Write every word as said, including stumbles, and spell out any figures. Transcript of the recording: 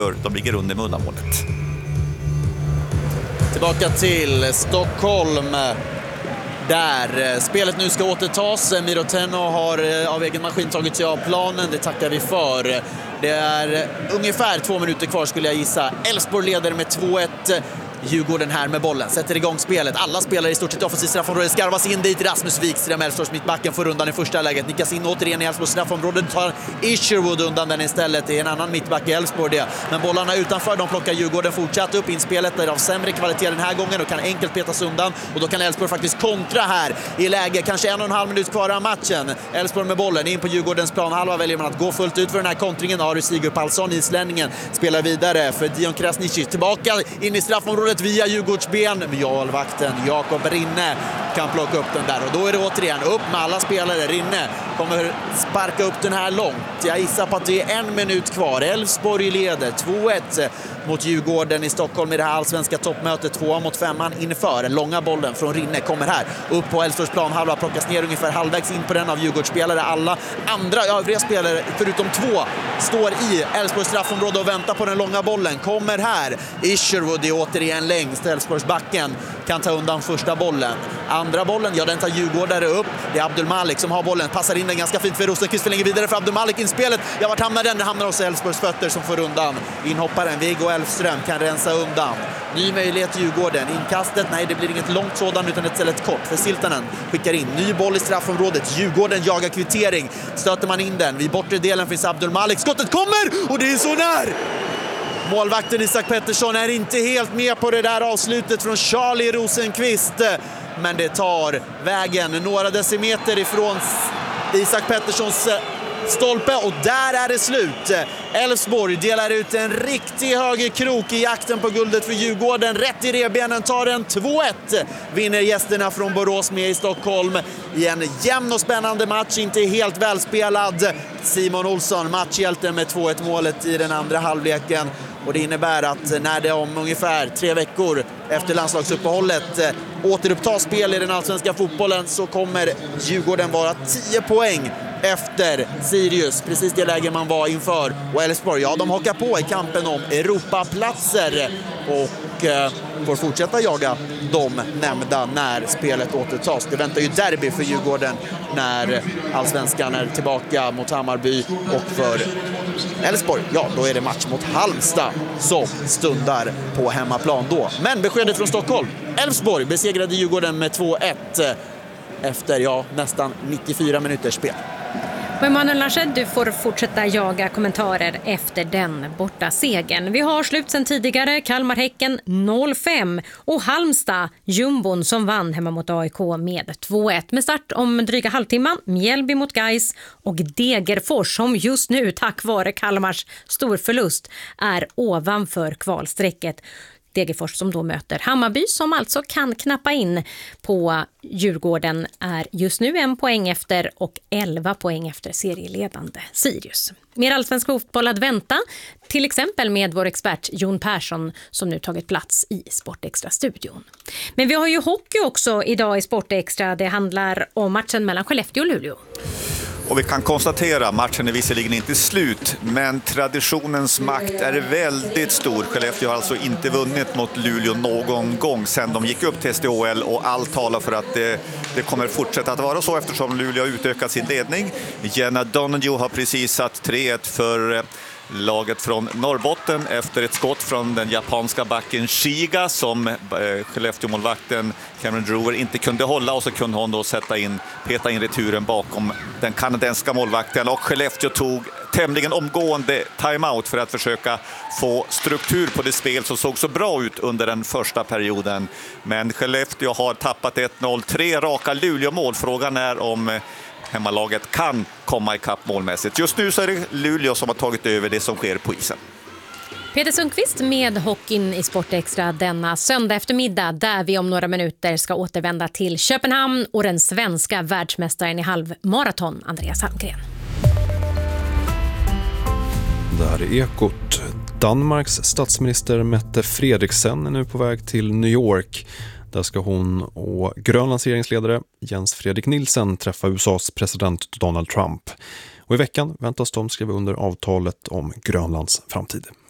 De ligger under med uddamålet. Tillbaka till Stockholm där spelet nu ska återtas. Miro Tenno har av egen maskin tagit sig av planen. Det tackar vi för. Det är ungefär två minuter kvar skulle jag gissa. Elfsborg leder med två ett. Djurgården här med bollen, sätter igång spelet. Alla spelare i stort sett offensivt straffområde. Skarvas in dit, Rasmus Wikström, Elfsborgs mittbacken får rundan i första läget. Nickas in återigen i Elfsborgs straffområde. Tar Isherwood undan den istället. Det är en annan mittback i Elfsborg det. Men bollarna utanför, de plockar Djurgården fortsatt upp. Inspelet är av sämre kvalitet den här gången och kan enkelt petas undan. Och då kan Elfsborg faktiskt kontra här i läge. Kanske en och en halv minut kvar av matchen. Elfsborg med bollen in på Djurgårdens planhalva. Väljer man att gå fullt ut för den här kontringen. Ari Sigurd Palsson, islänningen, spelar vidare för Dion Krasniqi. Tillbaka in i straffområdet via Djurgårdsben. Målvakten Jakob Rinne kan plocka upp den där och då är det återigen upp med alla spelare. Rinne kommer sparka upp den här långt. Jag gissar på att det är en minut kvar. Elfsborg leder två ett mot Djurgården i Stockholm i det här allsvenska toppmötet. Tvåa mot femman inför. Den långa bollen från Rinne kommer här upp på Elfsborgs planhalva, plockas ner ungefär halvvägs in på den av Djurgårdsspelare. Alla andra övriga spelare förutom två står i Elfsborgs straffområde och väntar på den långa bollen. Kommer här. Isherwood är återigen längst. Elfsborgs backen kan ta undan första bollen. Andra bollen, ja den tar Djurgårdare upp. Det är Abdul Malik som har bollen. Passar in den ganska fint för Rosenqvist. Förlänger vidare för Abdul Malik inspelet. Ja, vart hamnar den? Den hamnar hos Elfsborgs fötter som får undan. Inhopparen Viggo Elfström kan rensa undan. Ny möjlighet till Djurgården. Inkastet, nej det blir inget långt sådan utan ett istället kort. För Siltanen skickar in. Ny boll i straffområdet. Djurgården jagar kvittering. Stöter man in den. Vid bortre delen finns Abdul Malik. Skottet kommer! Och det är så när! Målvakten Isak Pettersson är inte helt med på det där avslutet från Charlie Rosenqvist. Men det tar vägen några decimeter ifrån Isak Petterssons stolpe och där är det slut. Elfsborg delar ut en riktig högerkrok i jakten på guldet för Djurgården. Rätt i revbenen tar den två ett. Vinner gästerna från Borås med i Stockholm i en jämn och spännande match. Inte helt välspelad. Simon Olsson, matchhjälten med två ett målet i den andra halvleken. Och det innebär att när det om ungefär tre veckor efter landslagsuppehållet återupptas spel i den allsvenska fotbollen så kommer Djurgården vara tio poäng efter Sirius, precis det läge man var inför. Och Elfsborg, ja de hakar på i kampen om Europaplatser och eh, får fortsätta jaga de nämnda när spelet återtas. Det väntar ju derby för Djurgården när allsvenskan är tillbaka mot Hammarby och för Elfsborg, ja då är det match mot Halmstad som stundar på hemmaplan då. Men beskedet från Stockholm, Elfsborg besegrade Djurgården med två ett efter ja, nästan nittiofyra minuters spel. Emanuel Larshed, du får fortsätta jaga kommentarer efter den borta segern. Vi har slut sen tidigare, Kalmar-Häcken noll fem och Halmstad, jumbon som vann hemma mot A I K med två ett. Med start om dryga halvtimman, Mjällby mot Gais och Degerfors som just nu tack vare Kalmars stor förlust är ovanför kvalstrecket. Degerfors som då möter Hammarby som alltså kan knappa in på Djurgården är just nu en poäng efter och elva poäng efter serieledande Sirius. Mer allsvensk fotboll att vänta, till exempel med vår expert Jon Persson som nu tagit plats i Sportextra-studion. Men vi har ju hockey också idag i Sportextra. Det handlar om matchen mellan Skellefteå och Luleå. Och vi kan konstatera att matchen är visserligen inte slut, men traditionens makt är väldigt stor. Skellefteå har alltså inte vunnit mot Luleå någon gång sedan de gick upp till S D H L och allt talar för att det, det kommer fortsätta att vara så eftersom Luleå har utökat sin ledning. Jenna Donahue har precis satt tre ett för laget från Norrbotten efter ett skott från den japanska backen Shiga som eh, Skellefteå-målvakten Cameron Drewer inte kunde hålla och så kunde hon då sätta in, peta in returen bakom den kanadenska målvakten och Skellefteå tog tämligen omgående timeout för att försöka få struktur på det spel som såg så bra ut under den första perioden. Men Skellefteå har tappat ett noll, tre raka Luleå-mål. Frågan är om hemmalaget kan komma i kapp målmässigt. Just nu så är det Luleå som har tagit över det som sker på isen. Peter Sundqvist med hockeyn i Sportextra denna söndag eftermiddag där vi om några minuter ska återvända till Köpenhamn och den svenska världsmästaren i halvmaraton Andreas Almgren. Det här är Ekot. Danmarks statsminister Mette Frederiksen är nu på väg till New York. Där ska hon och Grönlands regeringsledare Jens Frederik Nielsen träffa U S A:s president Donald Trump. Och i veckan väntas de skriva under avtalet om Grönlands framtid.